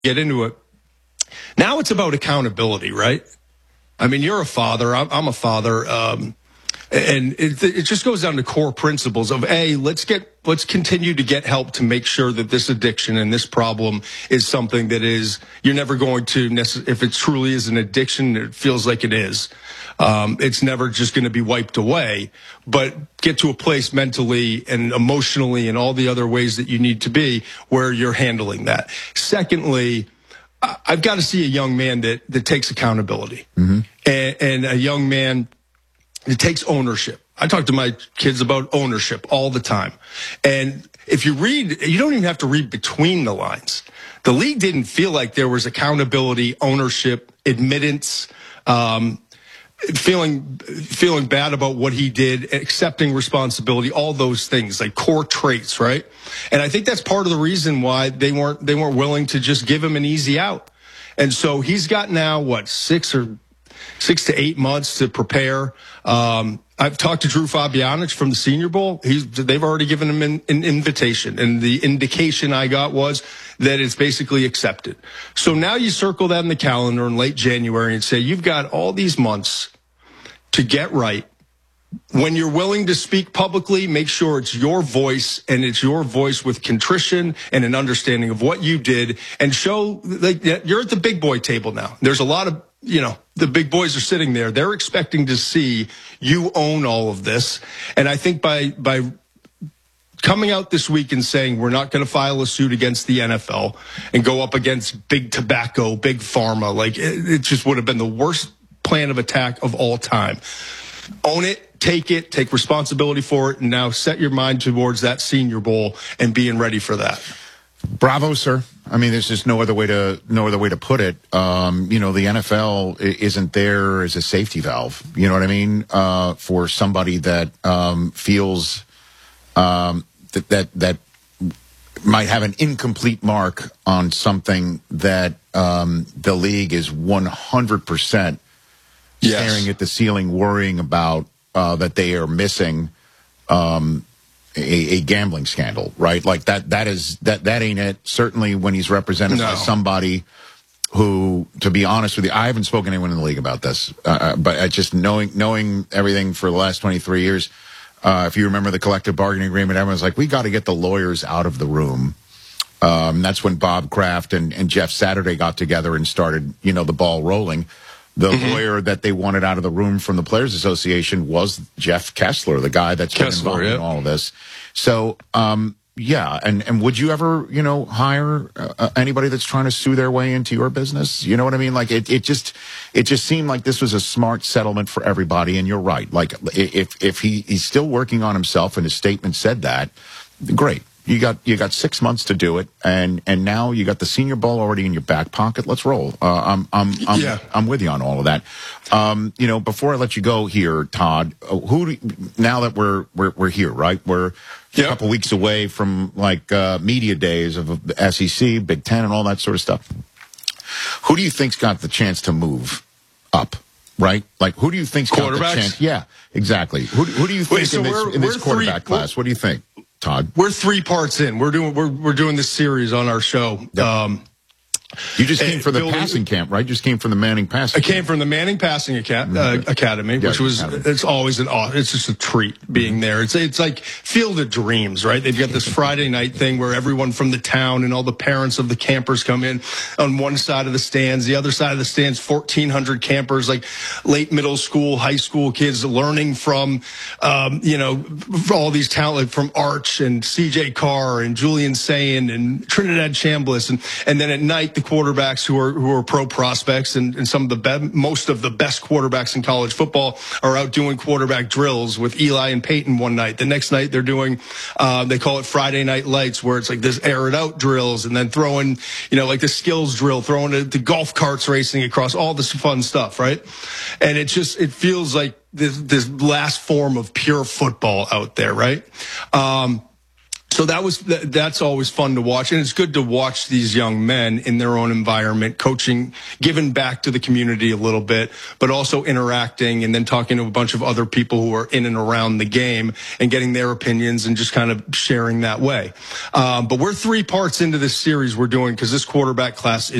get into it. Now it's about accountability, right? I mean, you're a father. I'm a father. And it just goes down to core principles of let's continue to get help to make sure that this addiction and this problem is something that you're never going to if it truly is an addiction, it feels like it is. It's never just going to be wiped away, but get to a place mentally and emotionally and all the other ways that you need to be where you're handling that. Secondly, I've got to see a young man that takes accountability and a young man that takes ownership. I talk to my kids about ownership all the time. And if you read, you don't even have to read between the lines. The league didn't feel like there was accountability, ownership, admittance, feeling bad about what he did, accepting responsibility, all those things, like core traits, right? And I think that's part of the reason why they weren't willing to just give him an easy out. And so he's got now 6 to 8 months to prepare. I've talked to Drew Fabianich from the Senior Bowl. They've already given him an invitation, and the indication I got was that it's basically accepted. So now you circle that in the calendar in late January and say, you've got all these months to get right. When you're willing to speak publicly, make sure it's your voice, and it's your voice with contrition and an understanding of what you did, and show like you're at the big boy table now. There's a lot of, the big boys are sitting there. They're expecting to see you own all of this. And I think by coming out this week and saying we're not going to file a suit against the NFL and go up against big tobacco, big pharma, like it just would have been the worst plan of attack of all time. Own it, take responsibility for it, and now set your mind towards that Senior Bowl and being ready for that. Bravo, sir. I mean, there's just no other way to put it. The NFL isn't there as a safety valve. You know what I mean? For somebody that feels that might have an incomplete mark on something that the league is 100% staring at the ceiling, worrying about that they are missing a gambling scandal, right? Like that ain't it. Certainly when he's represented by somebody who, to be honest with you, I haven't spoken to anyone in the league about this, but I just knowing everything for the last 23 years, if you remember the collective bargaining agreement, everyone's like, we got to get the lawyers out of the room. That's when Bob Kraft and Jeff Saturday got together and started, the ball rolling. The lawyer that they wanted out of the room from the Players Association was Jeff Kessler, the guy that's been involved in all of this. So, and would you ever, hire anybody that's trying to sue their way into your business? You know what I mean? Like it just seemed like this was a smart settlement for everybody. And you're right. Like if he's still working on himself and his statement said that, great. You got 6 months to do it, and now you got the Senior Bowl already in your back pocket. Let's roll. I'm with you on all of that. Before I let you go here, Todd, now that we're here, right? We're a couple weeks away from media days of the SEC, Big Ten, and all that sort of stuff. Who do you think's got the chance to move up? Right? Like, who do you think's got the chance? Yeah, exactly. Who do you think in this quarterback class? What do you think, Todd? We're 3 parts in. We're doing this series on our show. Yep. You just came from the passing camp, right? You just came from the Manning passing camp. I came from the Manning Passing Academy, which was, it's always it's just a treat being there. It's like Field of Dreams, right? They've got this Friday night thing where everyone from the town and all the parents of the campers come in on one side of the stands. The other side of the stands, 1,400 campers, like late middle school, high school kids learning from, all these talent from Arch and CJ Carr and Julian Sayin and Trinidad Chambliss. And then at night, the quarterbacks who are pro prospects and some of the most of the best quarterbacks in college football are out doing quarterback drills with Eli and Peyton one night. The next night they're doing they call it Friday Night Lights, where it's like this air it out drills, and then throwing like the skills drill, throwing the golf carts racing across, all this fun stuff, right? And it feels like this last form of pure football out there, right? So that's always fun to watch, and it's good to watch these young men in their own environment, coaching, giving back to the community a little bit, but also interacting and then talking to a bunch of other people who are in and around the game and getting their opinions and just kind of sharing that way. But we're 3 parts into this series we're doing because this quarterback class is